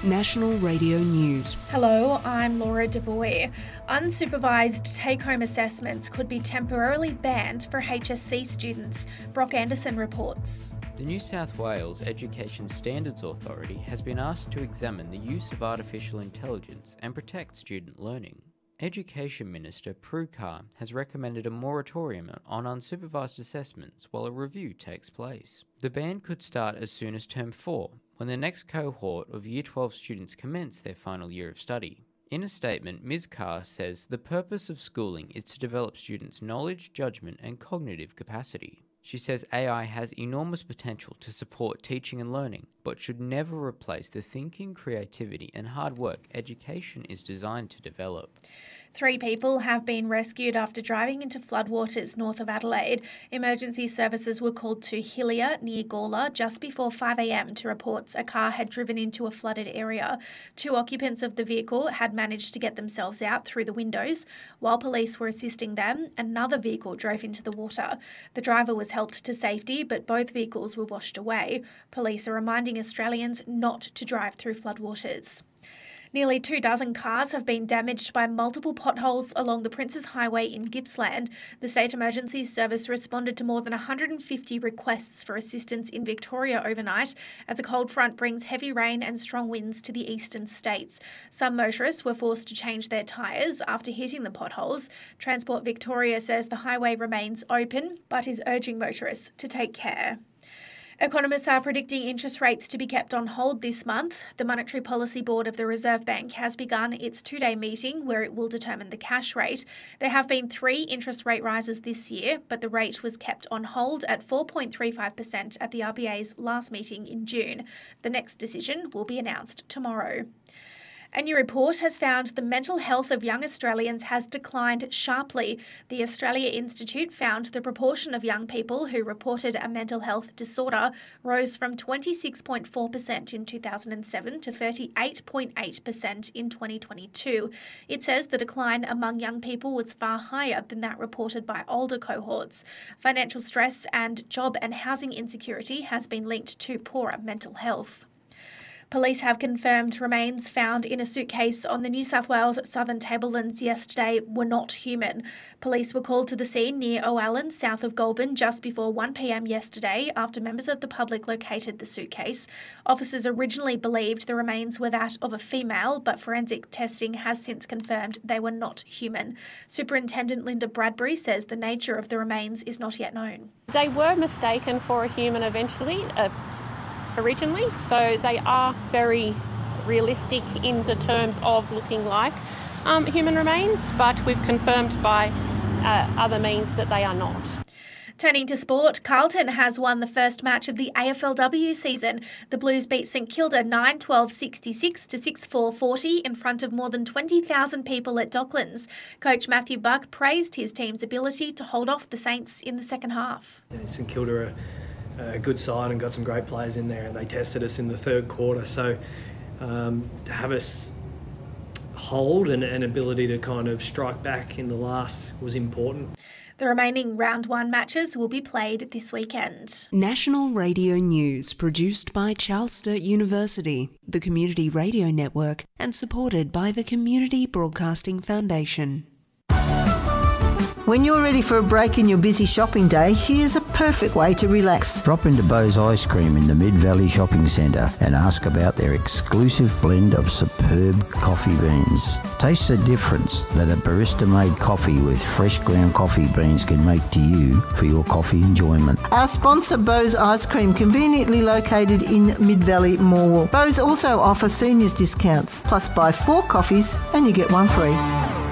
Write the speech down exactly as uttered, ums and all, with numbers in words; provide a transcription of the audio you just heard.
National Radio News. Hello, I'm Laura Devoy. Unsupervised take-home assessments could be temporarily banned for H S C students, Brock Anderson reports. The New South Wales Education Standards Authority has been asked to examine the use of artificial intelligence and protect student learning. Education Minister Prue Car has recommended a moratorium on unsupervised assessments while a review takes place. The ban could start as soon as term four, when the next cohort of Year twelve students commence their final year of study. In a statement, Miz Carr says the purpose of schooling is to develop students' knowledge, judgment and cognitive capacity. She says A I has enormous potential to support teaching and learning, but should never replace the thinking, creativity and hard work education is designed to develop. Three people have been rescued after driving into floodwaters north of Adelaide. Emergency services were called to Hillier near Gawler just before five a m to reports a car had driven into a flooded area. Two occupants of the vehicle had managed to get themselves out through the windows. While police were assisting them, another vehicle drove into the water. The driver was helped to safety, but both vehicles were washed away. Police are reminding Australians not to drive through floodwaters. Nearly two dozen cars have been damaged by multiple potholes along the Princes Highway in Gippsland. The State Emergency Service responded to more than one hundred fifty requests for assistance in Victoria overnight as a cold front brings heavy rain and strong winds to the eastern states. Some motorists were forced to change their tyres after hitting the potholes. Transport Victoria says the highway remains open but is urging motorists to take care. Economists are predicting interest rates to be kept on hold this month. The Monetary Policy Board of the Reserve Bank has begun its two-day meeting where it will determine the cash rate. There have been three interest rate rises this year, but the rate was kept on hold at four point three five percent at the R B A's last meeting in June. The next decision will be announced tomorrow. A new report has found the mental health of young Australians has declined sharply. The Australia Institute found the proportion of young people who reported a mental health disorder rose from twenty-six point four percent in two thousand seven to thirty-eight point eight percent in twenty twenty-two. It says the decline among young people was far higher than that reported by older cohorts. Financial stress and job and housing insecurity has been linked to poorer mental health. Police have confirmed remains found in a suitcase on the New South Wales Southern Tablelands yesterday were not human. Police were called to the scene near O'Allen, south of Goulburn, just before one p m yesterday after members of the public located the suitcase. Officers originally believed the remains were that of a female, but forensic testing has since confirmed they were not human. Superintendent Linda Bradbury says the nature of the remains is not yet known. They were mistaken for a human eventually. Uh originally, so they are very realistic in the terms of looking like um, human remains, but we've confirmed by uh, other means that they are not. Turning to sport, Carlton has won the first match of the A F L W season. The Blues beat St Kilda nine twelve sixty-six to six four forty in front of more than twenty thousand people at Docklands. Coach Matthew Buck praised his team's ability to hold off the Saints in the second half. Yeah, St Kilda are a good side and got some great players in there, and they tested us in the third quarter. So um, to have us hold and an ability to kind of strike back in the last was important. The remaining round one matches will be played this weekend. National Radio News produced by Charles Sturt University, the Community Radio Network, and supported by the Community Broadcasting Foundation. When you're ready for a break in your busy shopping day, here's a perfect way to relax. Drop into Bo's Ice Cream in the Mid-Valley Shopping Centre and ask about their exclusive blend of superb coffee beans. Taste the difference that a barista-made coffee with fresh ground coffee beans can make to you for your coffee enjoyment. Our sponsor, Bo's Ice Cream, conveniently located in Mid-Valley, Morwell. Bo's also offer seniors discounts, plus buy four coffees and you get one free.